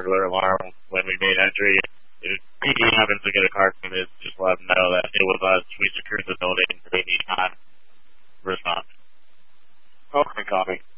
burglar alarm when we made entry. If PD happens to get a card from this, just let them know that it was us. We secured the building. They need time to respond. Okay, copy.